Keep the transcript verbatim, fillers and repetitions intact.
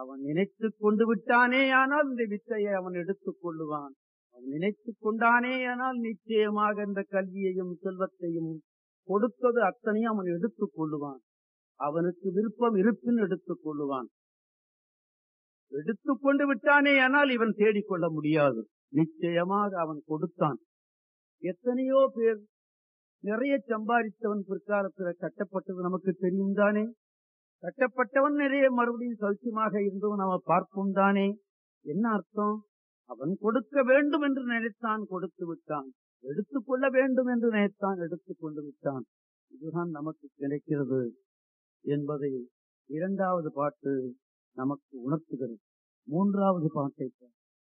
அவன் நினைத்துக் கொண்டு விட்டானே ஆனால் இந்த வித்தையை அவன் எடுத்துக் கொள்ளுவான். அவன் நினைத்துக் கொண்டானே ஆனால் நிச்சயமாக இந்த கல்வியையும் செல்வத்தையும் கொடுத்தது அத்தனையும் அவன் எடுத்துக் கொள்ளுவான். அவனுக்கு விருப்பம் இருப்பின் எடுத்துக் கொள்ளுவான். எடுத்துக் கொண்டு விட்டானே ஆனால் இவன் தேடிக்கொள்ள முடியாது. நிச்சயமாக அவன் கொடுத்தான். எத்தனையோ பேர் நிறைய சம்பாதித்தவன் பிற்காலத்தில் கட்டப்பட்டது நமக்கு தெரியும் தானே. கட்டப்பட்டவன் நிறைய மறுபடியும் சௌக்கியமாக இருந்தவன் அவன் பார்ப்போம் தானே. என்ன அர்த்தம்? அவன் கொடுக்க வேண்டும் என்று நினைத்தான், கொடுத்து விட்டான். எடுத்துக்கொள்ள வேண்டும் என்று நினைத்தான், எடுத்துக் கொண்டு விட்டான். இதுதான் நமக்கு கிடைக்கிறது என்பதை இரண்டாவது பாட்டு நமக்கு உணர்த்துகிறது. மூன்றாவது பாட்டை